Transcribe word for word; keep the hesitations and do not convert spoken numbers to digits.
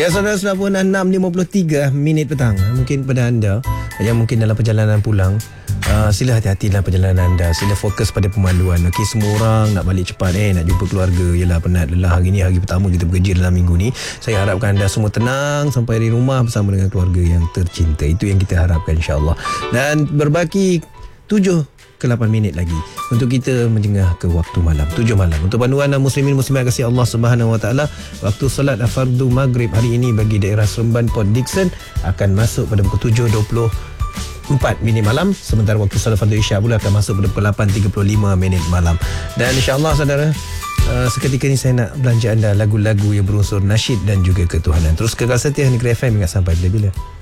Ya, saudara, sudah pun enam lima puluh tiga minit petang. Mungkin pada anda yang mungkin dalam perjalanan pulang, uh, sila hati-hati dalam perjalanan anda. Sila fokus pada pemanduan. Okey, semua orang nak balik cepat, eh nak jumpa keluarga. Yelah, penat, lelah hari ni, hari pertama kita bekerja dalam minggu ni. Saya harapkan anda semua tenang sampai di rumah bersama dengan keluarga yang tercinta. Itu yang kita harapkan, insya-Allah. Dan berbaki tujuh ke lapan minit lagi untuk kita menjengah ke waktu malam, tujuh malam. Untuk panduan muslimin muslimat kasih Allah Subhanahu Wa Taala, waktu solat fardu maghrib hari ini bagi daerah Seremban Port Dickson akan masuk pada pukul tujuh dua puluh empat minit malam, sementara waktu solat fardu isya pula akan masuk pada pukul lapan tiga puluh lima minit malam. Dan insya-Allah, saudara, Uh, seketika ni saya nak belanja anda lagu-lagu yang berunsur nasyid dan juga ketuhanan. Terus kekal setia Negeri F M hingga sampai bila-bila.